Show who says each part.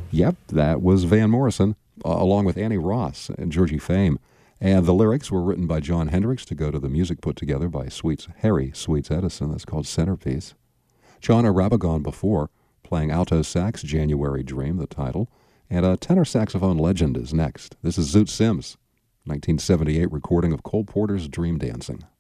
Speaker 1: Yep, that was Van Morrison, along with Annie Ross and Georgie Fame. And the lyrics were written by John Hendricks to go to the music put together by Harry Sweets Edison. That's called Centerpiece. John Arabagon before, playing alto sax, January Dream, the title. And a tenor saxophone legend is next. This is Zoot Sims, 1978 recording of Cole Porter's Dream Dancing.